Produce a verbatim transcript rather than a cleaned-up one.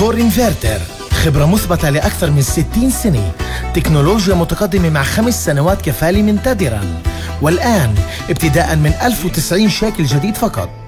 فور انفرتر، خبرة مثبتة لأكثر من ستين سنة، تكنولوجيا متقدمة مع خمس سنوات كفالة منتظرة، والآن ابتداء من ألف وتسعين شيكل جديد فقط.